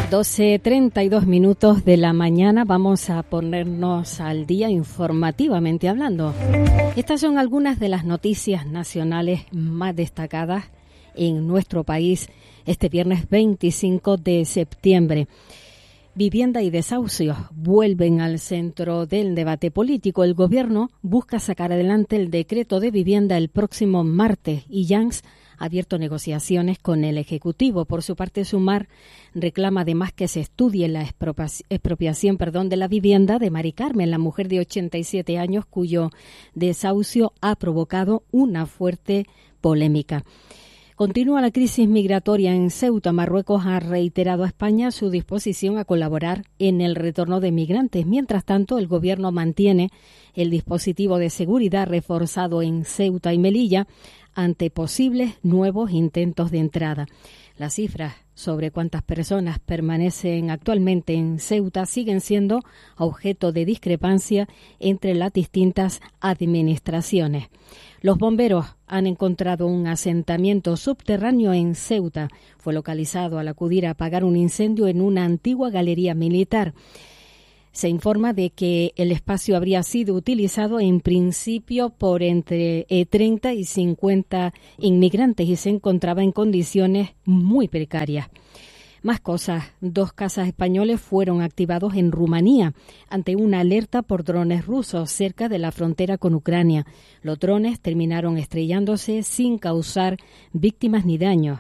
12:32 de la mañana, vamos a ponernos al día informativamente hablando. Estas son algunas de las noticias nacionales más destacadas en nuestro país este viernes 25 de septiembre. Vivienda y desahucios vuelven al centro del debate político. El Gobierno busca sacar adelante el decreto de vivienda el próximo martes y Janss ha abierto negociaciones con el Ejecutivo. Por su parte, Sumar reclama además que se estudie la expropiación de la vivienda de Mari Carmen, la mujer de 87 años cuyo desahucio ha provocado una fuerte polémica. Continúa la crisis migratoria en Ceuta. Marruecos ha reiterado a España su disposición a colaborar en el retorno de migrantes. Mientras tanto, el Gobierno mantiene el dispositivo de seguridad reforzado en Ceuta y Melilla ante posibles nuevos intentos de entrada. Las cifras sobre cuántas personas permanecen actualmente en Ceuta siguen siendo objeto de discrepancia entre las distintas administraciones. Los bomberos han encontrado un asentamiento subterráneo en Ceuta. Fue localizado al acudir a apagar un incendio en una antigua galería militar. Se informa de que el espacio habría sido utilizado en principio por entre 30 y 50 inmigrantes y se encontraba en condiciones muy precarias. Más cosas. 2 cazas españoles fueron activados en Rumanía ante una alerta por drones rusos cerca de la frontera con Ucrania. Los drones terminaron estrellándose sin causar víctimas ni daños.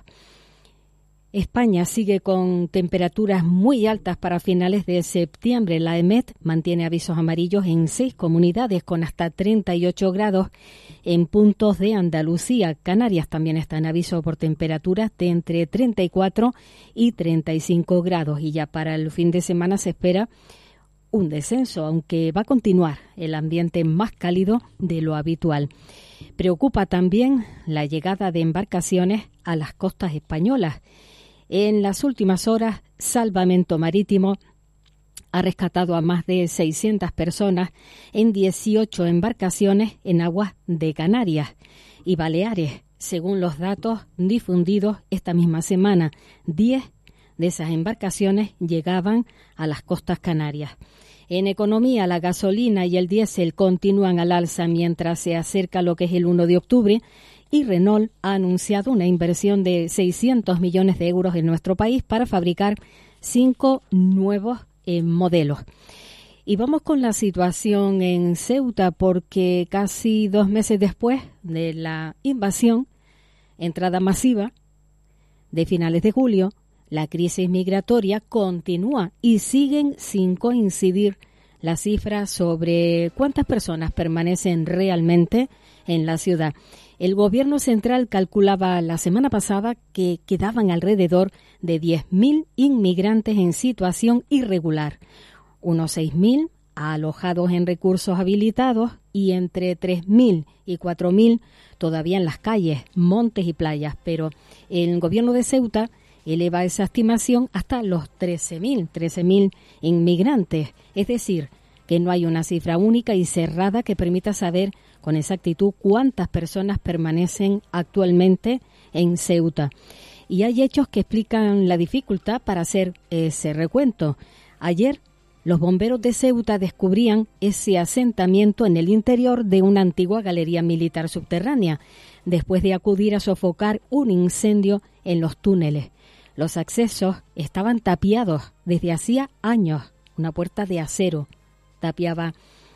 España sigue con temperaturas muy altas para finales de septiembre. La EMET mantiene avisos amarillos en 6 comunidades con hasta 38 grados en puntos de Andalucía. Canarias también está en aviso por temperaturas de entre 34 y 35 grados. Y ya para el fin de semana se espera un descenso, aunque va a continuar el ambiente más cálido de lo habitual. Preocupa también la llegada de embarcaciones a las costas españolas. En las últimas horas, Salvamento Marítimo ha rescatado a más de 600 personas en 18 embarcaciones en aguas de Canarias y Baleares. Según los datos difundidos esta misma semana, 10 de esas embarcaciones llegaban a las costas canarias. En economía, la gasolina y el diésel continúan al alza mientras se acerca lo que es el 1 de octubre y Renault ha anunciado una inversión de 600 millones de euros en nuestro país para fabricar 5 nuevos modelos. Y vamos con la situación en Ceuta porque casi 2 meses después de la invasión, entrada masiva de finales de julio, la crisis migratoria continúa y siguen sin coincidir las cifras sobre cuántas personas permanecen realmente en la ciudad. El Gobierno central calculaba la semana pasada que quedaban alrededor de 10.000 inmigrantes en situación irregular, unos 6.000 alojados en recursos habilitados y entre 3.000 y 4.000 todavía en las calles, montes y playas. Pero el Gobierno de Ceuta eleva esa estimación hasta los 13.000 inmigrantes, es decir, que no hay una cifra única y cerrada que permita saber con exactitud cuántas personas permanecen actualmente en Ceuta. Y hay hechos que explican la dificultad para hacer ese recuento. Ayer, los bomberos de Ceuta descubrían ese asentamiento en el interior de una antigua galería militar subterránea, después de acudir a sofocar un incendio en los túneles. Los accesos estaban tapiados desde hacía años. Una puerta de acero tapiaba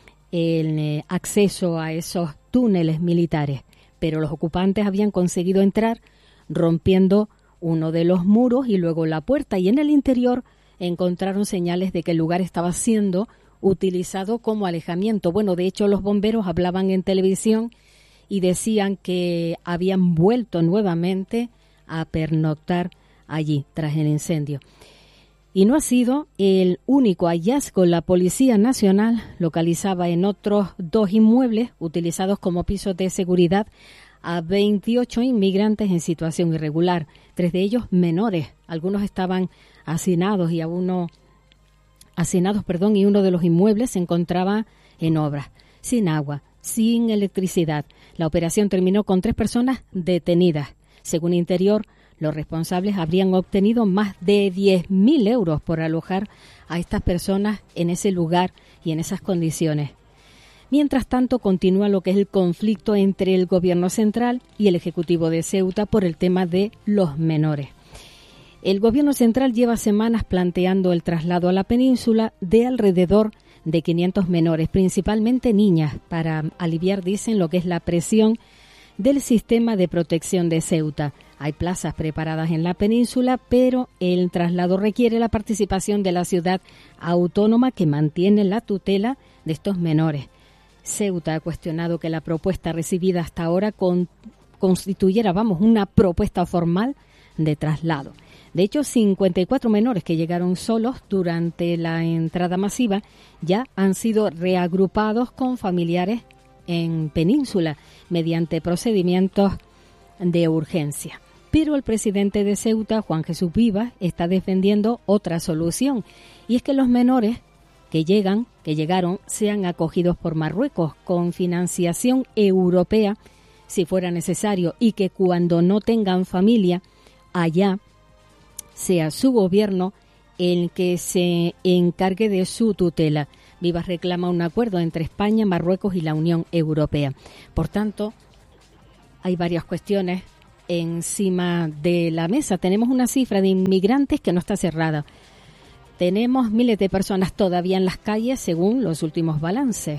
el acceso a esos túneles militares, pero los ocupantes habían conseguido entrar rompiendo uno de los muros y luego la puerta, y en el interior encontraron señales de que el lugar estaba siendo utilizado como alejamiento. Bueno, de hecho, los bomberos hablaban en televisión y decían que habían vuelto nuevamente a pernoctar allí tras el incendio. Y no ha sido el único hallazgo. La Policía Nacional localizaba en otros 2 inmuebles utilizados como pisos de seguridad a 28 inmigrantes en situación irregular, 3 de ellos menores. Algunos estaban hacinados y uno de los inmuebles se encontraba en obras, sin agua, sin electricidad. La operación terminó con 3 personas detenidas. Según Interior, Los responsables habrían obtenido más de 10.000 euros por alojar a estas personas en ese lugar y en esas condiciones. Mientras tanto, continúa lo que es el conflicto entre el Gobierno central y el Ejecutivo de Ceuta por el tema de los menores. El Gobierno central lleva semanas planteando el traslado a la península de alrededor de 500 menores, principalmente niñas, para aliviar, dicen, lo que es la presión del sistema de protección de Ceuta. Hay plazas preparadas en la península, pero el traslado requiere la participación de la ciudad autónoma que mantiene la tutela de estos menores. Ceuta ha cuestionado que la propuesta recibida hasta ahora constituyera, una propuesta formal de traslado. De hecho, 54 menores que llegaron solos durante la entrada masiva ya han sido reagrupados con familiares en península mediante procedimientos de urgencia. Pero el presidente de Ceuta, Juan Jesús Vivas, está defendiendo otra solución, y es que los menores que llegaron, sean acogidos por Marruecos con financiación europea, si fuera necesario, y que cuando no tengan familia allá, sea su gobierno el que se encargue de su tutela. Vivas reclama un acuerdo entre España, Marruecos y la Unión Europea. Por tanto, hay varias cuestiones encima de la mesa. Tenemos una cifra de inmigrantes que no está cerrada. Tenemos miles de personas todavía en las calles según los últimos balances.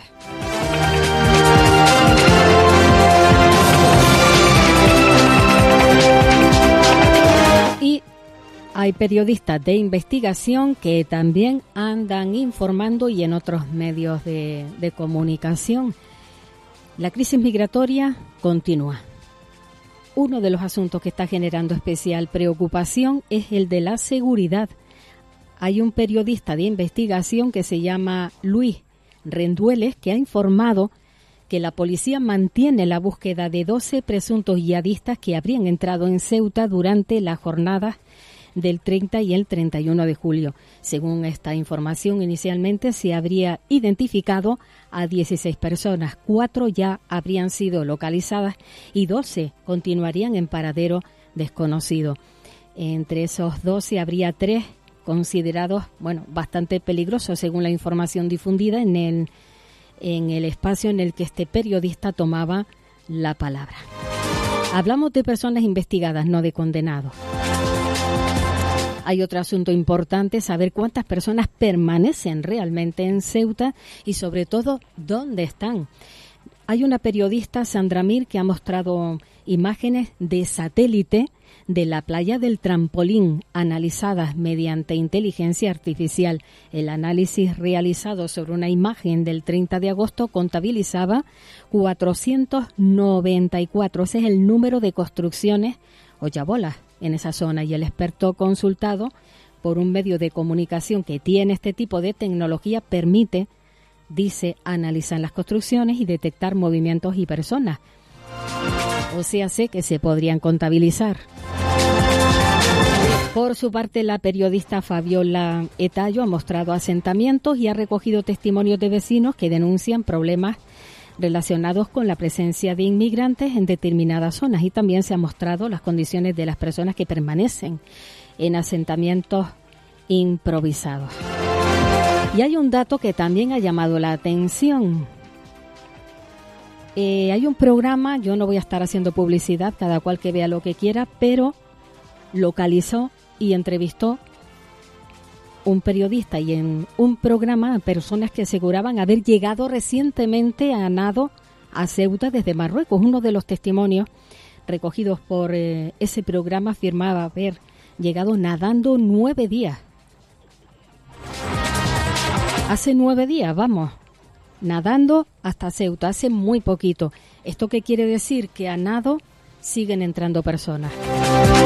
Y hay periodistas de investigación que también andan informando y en otros medios de comunicación. La crisis migratoria continúa. Uno de los asuntos que está generando especial preocupación es el de la seguridad. Hay un periodista de investigación que se llama Luis Rendueles que ha informado que la policía mantiene la búsqueda de 12 presuntos yihadistas que habrían entrado en Ceuta durante las jornadas del 30 y el 31 de julio. Según esta información, inicialmente se habría identificado a 16 personas, 4 ya habrían sido localizadas y 12 continuarían en paradero desconocido. Entre esos 12 habría 3 considerados, bastante peligrosos según la información difundida en el espacio en el que este periodista tomaba la palabra. Hablamos de personas investigadas, no de condenados. Hay otro asunto importante, saber cuántas personas permanecen realmente en Ceuta y sobre todo dónde están. Hay una periodista, Sandra Mir, que ha mostrado imágenes de satélite de la playa del Trampolín, analizadas mediante inteligencia artificial. El análisis realizado sobre una imagen del 30 de agosto contabilizaba 494. Ese es el número de construcciones o yabolas en esa zona, y el experto consultado por un medio de comunicación que tiene este tipo de tecnología permite, dice, analizar las construcciones y detectar movimientos y personas. O sea, sé que se podrían contabilizar. Por su parte, la periodista Fabiola Etallo ha mostrado asentamientos y ha recogido testimonios de vecinos que denuncian problemas relacionados con la presencia de inmigrantes en determinadas zonas, y también se han mostrado las condiciones de las personas que permanecen en asentamientos improvisados. Y hay un dato que también ha llamado la atención. Hay un programa, yo no voy a estar haciendo publicidad, cada cual que vea lo que quiera, pero localizó y entrevistó un periodista y en un programa a personas que aseguraban haber llegado recientemente a nado a Ceuta desde Marruecos. Uno de los testimonios recogidos por ese programa afirmaba haber llegado nadando 9 días. Hace 9 días, nadando hasta Ceuta, hace muy poquito. ¿Esto qué quiere decir? Que a nado siguen entrando personas.